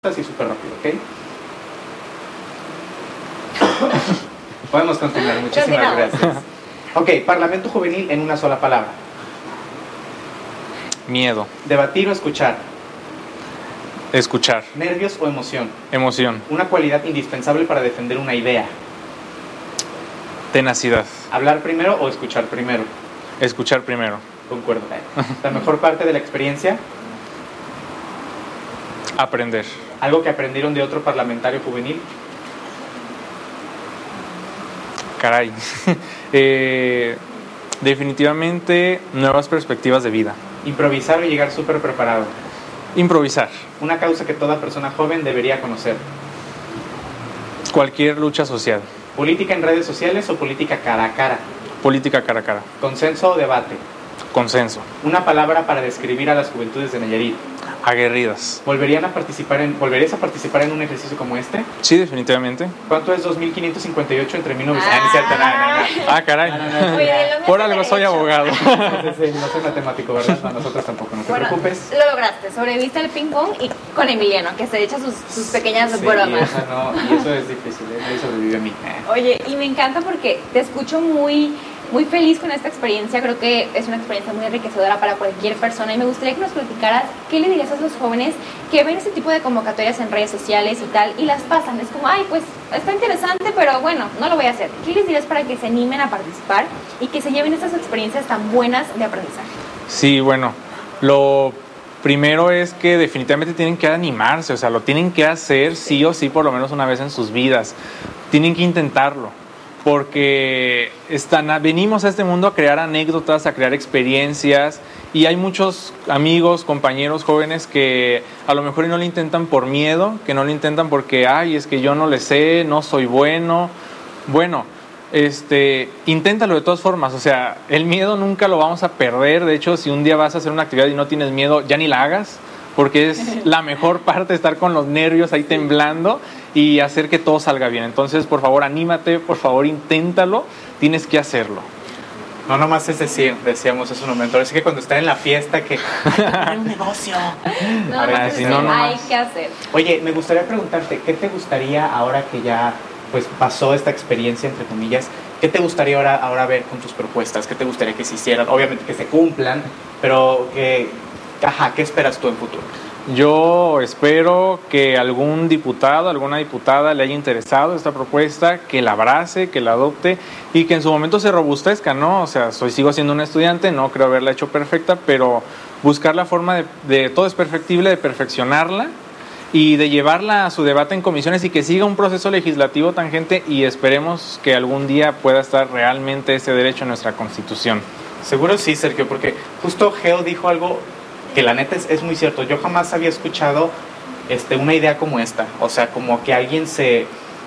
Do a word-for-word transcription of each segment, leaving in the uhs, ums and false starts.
Así súper rápido, ¿ok? Podemos continuar, muchísimas gracias. Ok, Parlamento Juvenil en una sola palabra. Miedo. Debatir o escuchar. Escuchar. Nervios o emoción. Emoción. Una cualidad indispensable para defender una idea. Tenacidad. Hablar primero o escuchar primero. Escuchar primero. Concuerdo. La mejor parte de la experiencia. Aprender. Algo que aprendieron de otro parlamentario juvenil. Caray. eh, definitivamente nuevas perspectivas de vida. Improvisar o llegar súper preparado. Improvisar. Una causa que toda persona joven debería conocer. Cualquier lucha social. Política en redes sociales o política cara a cara. Política cara a cara. Consenso o debate. Consenso. Una palabra para describir a las juventudes de Nayarit. Aguerridas. ¿Volverían a participar en, ¿Volverías a participar en un ejercicio como este? Sí, definitivamente. ¿Cuánto es dos mil quinientos cincuenta y ocho entre mil novecientos? Ah, no es cierto, nada, nada. Ah, caray. No, no, no, Oye, Por algo soy abogado. Sí, sí, no soy matemático, ¿verdad? No, nosotros tampoco, no te bueno, preocupes. Lo lograste, sobreviviste al ping pong y con Emiliano, que se echa sus, sus pequeñas Sí, bromas. y, esa no, y eso es difícil, ¿eh? Nadie sobrevive a mí. Oye, y me encanta porque te escucho muy, muy feliz con esta experiencia. Creo que es una experiencia muy enriquecedora para cualquier persona y me gustaría que nos platicaras qué le dirías a los jóvenes que ven este tipo de convocatorias en redes sociales y tal y las pasan. Es como, ay, pues está interesante, pero bueno, no lo voy a hacer. ¿Qué les dirías para que se animen a participar y que se lleven estas experiencias tan buenas de aprendizaje? Sí, bueno, lo primero es que definitivamente tienen que animarse, o sea, lo tienen que hacer sí o sí por lo menos una vez en sus vidas. Tienen que intentarlo. Porque están, venimos a este mundo a crear anécdotas, a crear experiencias y hay muchos amigos, compañeros jóvenes que a lo mejor no lo intentan por miedo, que no lo intentan porque, ay, es que yo no le sé, no soy bueno. Bueno, este, inténtalo de todas formas, o sea, el miedo nunca lo vamos a perder. De hecho, si un día vas a hacer una actividad y no tienes miedo, ya ni la hagas, porque es la mejor parte, estar con los nervios ahí temblando y hacer que todo salga bien. Entonces, por favor, anímate, por favor, inténtalo, tienes que hacerlo. No nomás es decir, decíamos hace un momento, ahora sí que cuando están en la fiesta que hay un negocio. No, Ahora, pues, si no, no hay más. que hacer. Oye, me gustaría preguntarte, ¿qué te gustaría ahora que ya pues pasó esta experiencia, entre comillas, qué te gustaría ahora, ahora ver con tus propuestas? ¿Qué te gustaría que se hicieran? Obviamente que se cumplan, pero que, ajá, ¿qué esperas tú en futuro? Yo espero que algún diputado, alguna diputada le haya interesado esta propuesta, que la abrace, que la adopte y que en su momento se robustezca, ¿no? O sea, soy, sigo siendo un estudiante, no creo haberla hecho perfecta, pero buscar la forma de, de todo es perfectible, de perfeccionarla y de llevarla a su debate en comisiones y que siga un proceso legislativo tangente y esperemos que algún día pueda estar realmente ese derecho en nuestra Constitución. Seguro sí, Sergio, porque justo Geo dijo algo que la neta es, es muy cierto. Yo jamás había escuchado este, una idea como esta, o sea, como que alguien se,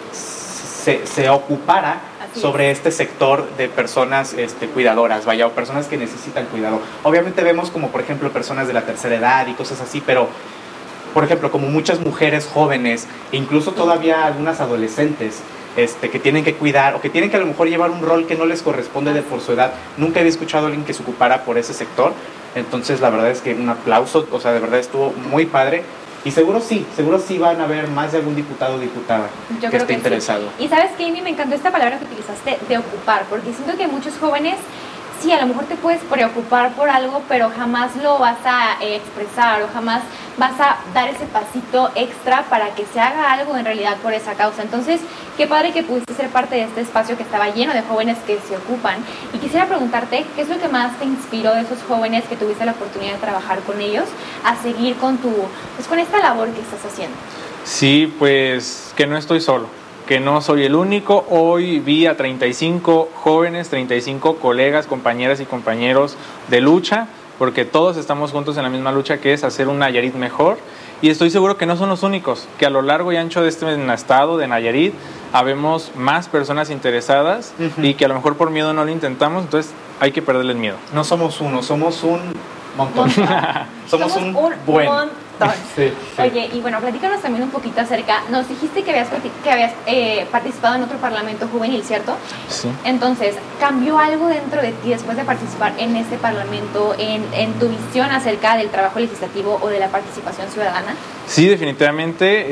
se, se ocupara Así sobre es. este sector de personas este, cuidadoras, vaya, o personas que necesitan cuidado. Obviamente vemos como, por ejemplo, personas de la tercera edad y cosas así, pero, por ejemplo, como muchas mujeres jóvenes, e incluso todavía algunas adolescentes, Este, que tienen que cuidar o que tienen que a lo mejor llevar un rol que no les corresponde de por su edad. Nunca había escuchado a alguien que se ocupara por ese sector, entonces la verdad es que un aplauso, o sea, de verdad estuvo muy padre y seguro sí, seguro sí van a haber más de algún diputado o diputada Yo que creo esté que interesado. Sí. Y sabes que, Amy, me encantó esta palabra que utilizaste de ocupar, porque siento que muchos jóvenes, sí, a lo mejor te puedes preocupar por algo, pero jamás lo vas a eh, expresar o jamás vas a dar ese pasito extra para que se haga algo en realidad por esa causa. Entonces, qué padre que pudiste ser parte de este espacio que estaba lleno de jóvenes que se ocupan. Y quisiera preguntarte, ¿qué es lo que más te inspiró de esos jóvenes que tuviste la oportunidad de trabajar con ellos a seguir con tu, pues con esta labor que estás haciendo? Sí, pues que no estoy solo, que no soy el único. Hoy vi a treinta y cinco jóvenes, treinta y cinco colegas, compañeras y compañeros de lucha, porque todos estamos juntos en la misma lucha que es hacer un Nayarit mejor. Y estoy seguro que no son los únicos, que a lo largo y ancho de este estado de Nayarit habemos más personas interesadas uh-huh. y que a lo mejor por miedo no lo intentamos, entonces hay que perderle el miedo. No somos uno, somos un montón. somos, somos un, un buen. montón. montón. Sí, sí. Oye, y bueno, platícanos también un poquito acerca, nos dijiste que habías, que habías eh, participado en otro parlamento juvenil, ¿cierto? Sí. Entonces, ¿cambió algo dentro de ti después de participar en este parlamento, en, en tu visión acerca del trabajo legislativo o de la participación ciudadana? Sí, definitivamente.